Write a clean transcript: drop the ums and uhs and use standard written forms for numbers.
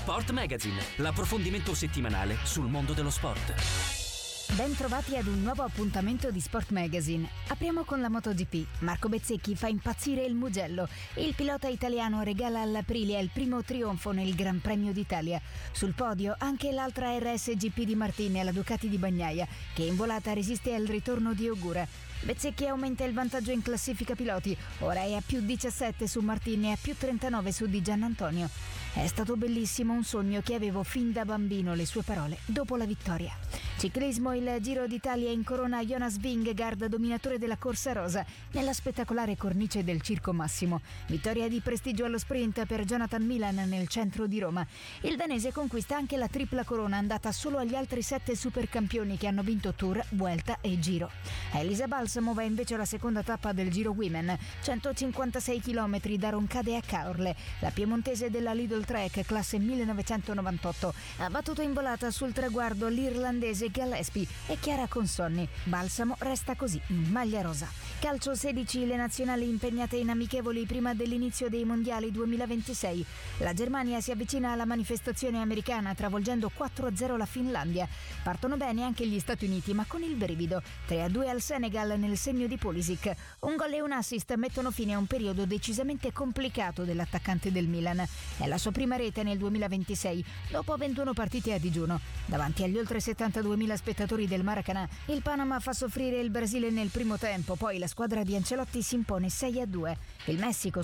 Sport Magazine, l'approfondimento settimanale sul mondo dello sport. Ben trovati ad un nuovo appuntamento di Sport Magazine. Apriamo con la MotoGP. Marco Bezzecchi fa impazzire il Mugello. Il pilota italiano regala all'Aprilia il primo trionfo nel Gran Premio d'Italia. Sul podio anche l'altra RSGP di Martini alla Ducati di Bagnaia, che in volata resiste al ritorno di Ogura. Bezzecchi aumenta il vantaggio in classifica piloti, ora è a più 17 su Martini e a più 39 su Di Giannantonio. È stato bellissimo, un sogno che avevo fin da bambino, le sue parole dopo la vittoria. Ciclismo, il Giro d'Italia incorona Jonas Vingegaard, dominatore della corsa rosa, nella spettacolare cornice del Circo Massimo. Vittoria di prestigio allo sprint per Jonathan Milan nel centro di Roma. Il danese conquista anche la tripla corona, andata solo agli altri 7 supercampioni che hanno vinto Tour, Vuelta e Giro. Elisa Balsamo va invece alla seconda tappa del Giro Women, 156 km da Roncade a Caorle. La piemontese della Lidl Trek, classe 1998, ha battuto in volata sul traguardo l'irlandese Gillespie e Chiara Consonni. Balsamo resta così in maglia rosa. Calcio 16, le nazionali impegnate in amichevoli prima dell'inizio dei mondiali 2026. La Germania si avvicina alla manifestazione americana travolgendo 4-0 la Finlandia. Partono bene anche gli Stati Uniti, ma con il brivido. 3-2 al Senegal nel segno di Pulisic. Un gol e un assist mettono fine a un periodo decisamente complicato dell'attaccante del Milan. È la sua prima rete nel 2026, dopo 21 partite a digiuno. Davanti agli oltre 72.000 spettatori del Maracanã, il Panama fa soffrire il Brasile nel primo tempo, poi la squadra di Ancelotti si impone 6-2. Il Messico